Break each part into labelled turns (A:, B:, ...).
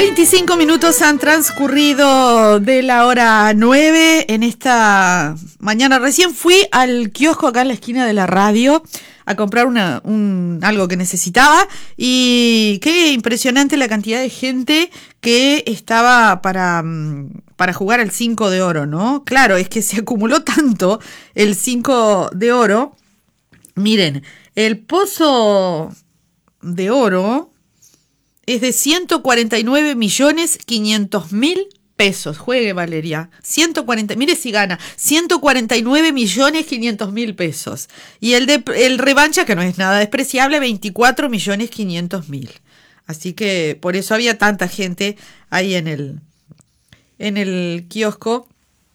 A: 25 minutos han transcurrido de la hora 9 en esta mañana. Recién fui al kiosco acá en la esquina de la radio a comprar algo que necesitaba y qué impresionante la cantidad de gente que estaba para jugar al 5 de oro, ¿no? Claro, es que se acumuló tanto el 5 de oro. Miren, el pozo de oro es de 149.500.000 pesos. Juegue, Valeria. 140, mire si gana. 149.500.000 pesos. Y el revancha, que no es nada despreciable, 24.500.000. Así que por eso había tanta gente ahí en el kiosco.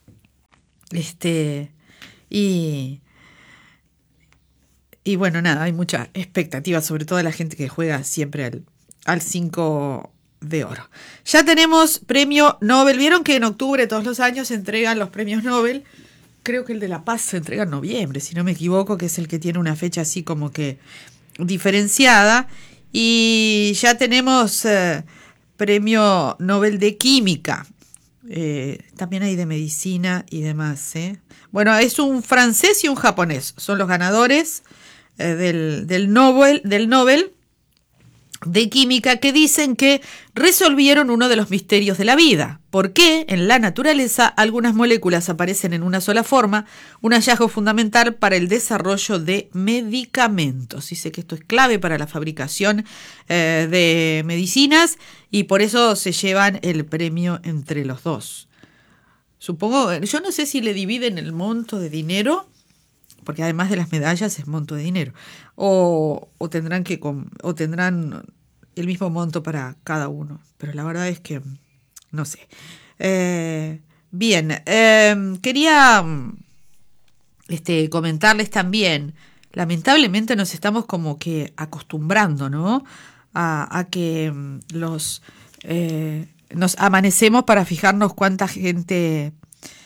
A: Y bueno, nada, hay mucha expectativa, sobre todo de la gente que juega siempre al 5 de oro. Ya tenemos premio Nobel. Vieron que en octubre todos los años se entregan los premios Nobel. Creo que el de La Paz se entrega en noviembre, si no me equivoco, que es el que tiene una fecha así como que diferenciada. Y ya tenemos premio Nobel de Química. También hay de medicina y demás. Bueno, es un francés y un japonés. Son los ganadores del Nobel de Química, que dicen que resolvieron uno de los misterios de la vida. ¿Por qué en la naturaleza algunas moléculas aparecen en una sola forma? Un hallazgo fundamental para el desarrollo de medicamentos. Dice que esto es clave para la fabricación de medicinas y por eso se llevan el premio entre los dos. Supongo, yo no sé si le dividen el monto de dinero, porque además de las medallas es monto de dinero, o tendrán el mismo monto para cada uno, pero la verdad es que no sé. Bien, quería comentarles también, lamentablemente nos estamos como que acostumbrando, ¿no? A que nos amanecemos para fijarnos cuánta gente,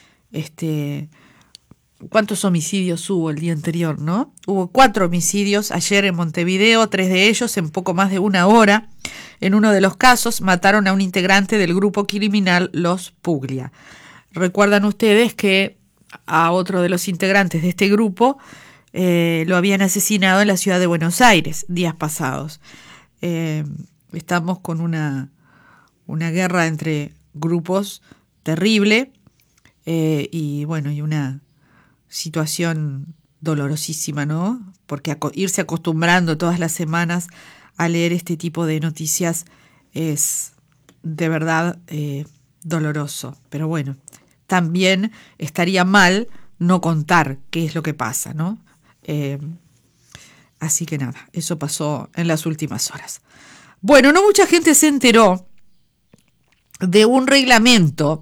A: cuántos homicidios hubo el día anterior, ¿no? Hubo 4 homicidios ayer en Montevideo, 3 de ellos en poco más de una hora. En uno de los casos mataron a un integrante del grupo criminal Los Puglia. Recuerdan ustedes que a otro de los integrantes de este grupo lo habían asesinado en la ciudad de Buenos Aires días pasados. Estamos con una guerra entre grupos terrible y bueno, y una situación dolorosísima, ¿no? Porque irse acostumbrando todas las semanas a leer este tipo de noticias es de verdad doloroso. Pero bueno, también estaría mal no contar qué es lo que pasa, ¿no? Así que nada, eso pasó en las últimas horas. Bueno, no mucha gente se enteró de un reglamento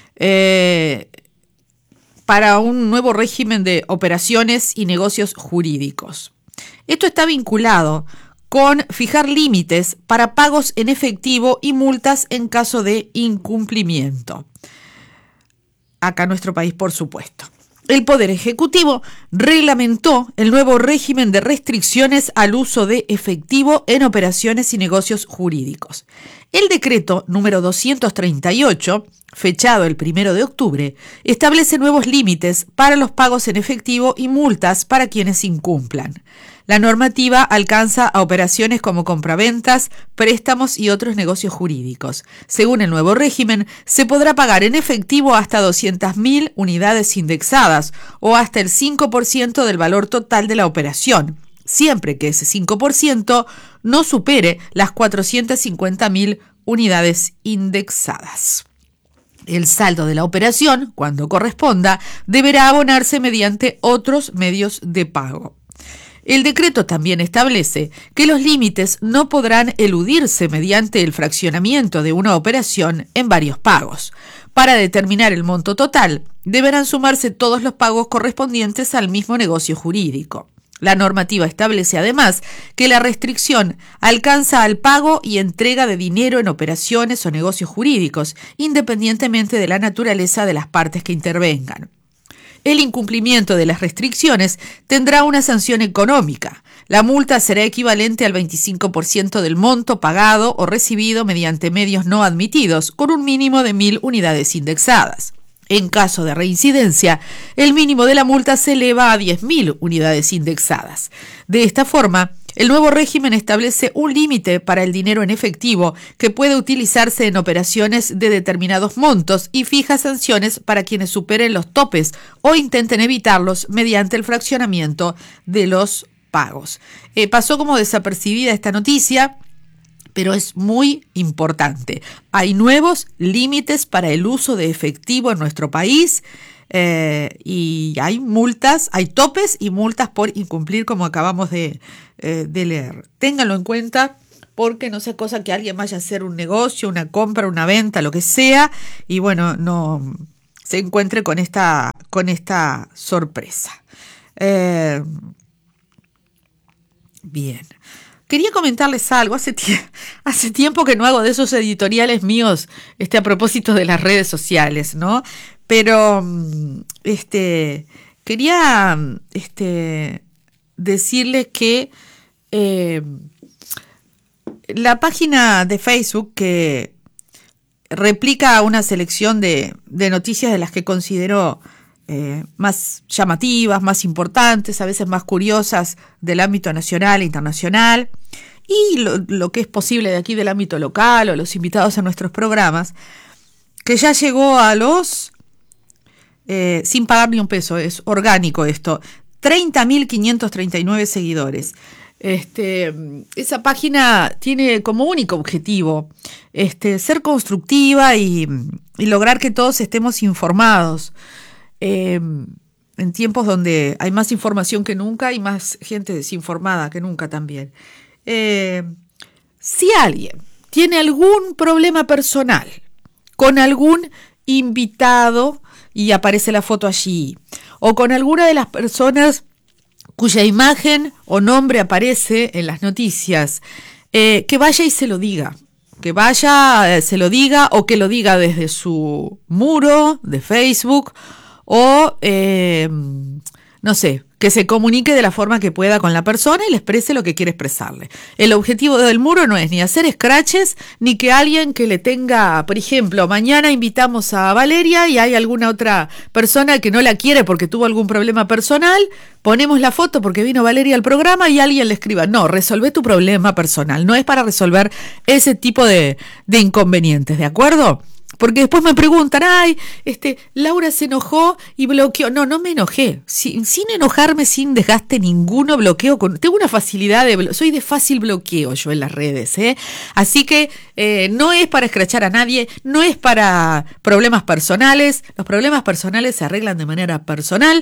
A: para un nuevo régimen de operaciones y negocios jurídicos. Esto está vinculado con fijar límites para pagos en efectivo y multas en caso de incumplimiento. Acá en nuestro país, por supuesto. El Poder Ejecutivo reglamentó el nuevo régimen de restricciones al uso de efectivo en operaciones y negocios jurídicos. El decreto número 238, fechado el 1 de octubre, establece nuevos límites para los pagos en efectivo y multas para quienes incumplan. La normativa alcanza a operaciones como compraventas, préstamos y otros negocios jurídicos. Según el nuevo régimen, se podrá pagar en efectivo hasta 200.000 unidades indexadas o hasta el 5% del valor total de la operación, siempre que ese 5% no supere las 450.000 unidades indexadas. El saldo de la operación, cuando corresponda, deberá abonarse mediante otros medios de pago. El decreto también establece que los límites no podrán eludirse mediante el fraccionamiento de una operación en varios pagos. Para determinar el monto total, deberán sumarse todos los pagos correspondientes al mismo negocio jurídico. La normativa establece además que la restricción alcanza al pago y entrega de dinero en operaciones o negocios jurídicos, independientemente de la naturaleza de las partes que intervengan. el incumplimiento de las restricciones tendrá una sanción económica. La multa será equivalente al 25% del monto pagado o recibido mediante medios no admitidos, con un mínimo de 1.000 unidades indexadas. En caso de reincidencia, el mínimo de la multa se eleva a 10.000 unidades indexadas. De esta forma, el nuevo régimen establece un límite para el dinero en efectivo que puede utilizarse en operaciones de determinados montos y fija sanciones para quienes superen los topes o intenten evitarlos mediante el fraccionamiento de los pagos. Pasó como desapercibida esta noticia, pero es muy importante. Hay nuevos límites para el uso de efectivo en nuestro país y hay multas, hay topes y multas por incumplir, como acabamos de leer. Ténganlo en cuenta porque no sea cosa que alguien vaya a hacer un negocio, una compra, una venta, lo que sea, y bueno, no se encuentre con esta sorpresa. Bien. Quería comentarles algo. Hace tiempo que no hago de esos editoriales míos a propósito de las redes sociales, ¿no? Pero quería decirles que la página de Facebook que replica una selección de noticias de las que considero más llamativas, más importantes, a veces más curiosas del ámbito nacional e internacional, y lo que es posible de aquí del ámbito local o los invitados a nuestros programas, que ya llegó a los, sin pagar ni un peso, es orgánico esto, 30.539 seguidores. Esa página tiene como único objetivo ser constructiva y lograr que todos estemos informados. En tiempos donde hay más información que nunca y más gente desinformada que nunca también. Si alguien tiene algún problema personal con algún invitado y aparece la foto allí, o con alguna de las personas cuya imagen o nombre aparece en las noticias, que vaya y se lo diga. Que vaya, se lo diga, o que lo diga desde su muro de Facebook, o, no sé, que se comunique de la forma que pueda con la persona y le exprese lo que quiere expresarle. El objetivo del muro no es ni hacer scratches, ni que alguien que le tenga, por ejemplo, mañana invitamos a Valeria y hay alguna otra persona que no la quiere porque tuvo algún problema personal, ponemos la foto porque vino Valeria al programa y alguien le escriba, no, resolvé tu problema personal, no es para resolver ese tipo de inconvenientes, ¿de acuerdo? Porque después me preguntan, Laura se enojó y bloqueó. No me enojé. Sin enojarme, sin desgaste ninguno, bloqueo. Tengo una facilidad soy de fácil bloqueo yo en las redes, ¿eh? Así que no es para escrachar a nadie, no es para problemas personales. Los problemas personales se arreglan de manera personal,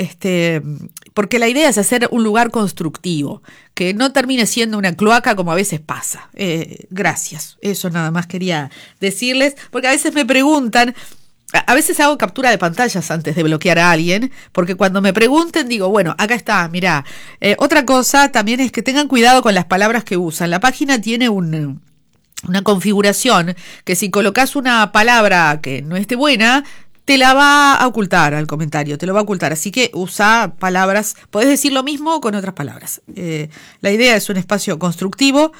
A: porque la idea es hacer un lugar constructivo, que no termine siendo una cloaca como a veces pasa. Gracias. Eso nada más quería decirles, porque a veces me preguntan, a veces hago captura de pantallas antes de bloquear a alguien, porque cuando me pregunten digo, bueno, acá está, mirá. Otra cosa también es que tengan cuidado con las palabras que usan. La página tiene una configuración que si colocas una palabra que no esté buena, te la va a ocultar al comentario, te lo va a ocultar. Así que usa palabras, podés decir lo mismo con otras palabras. La idea es un espacio constructivo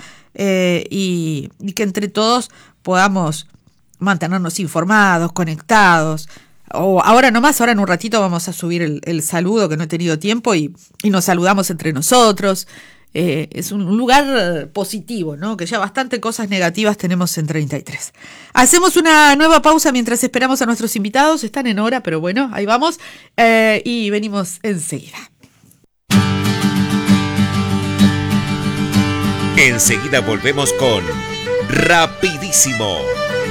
A: y que entre todos podamos mantenernos informados, conectados. Ahora en un ratito vamos a subir el saludo, que no he tenido tiempo, y nos saludamos entre nosotros. Es un lugar positivo, ¿no? Que ya bastante cosas negativas tenemos en 33. Hacemos una nueva pausa mientras esperamos a nuestros invitados. Están en hora, pero bueno, ahí vamos. Y venimos enseguida.
B: Enseguida volvemos con Rapidísimo.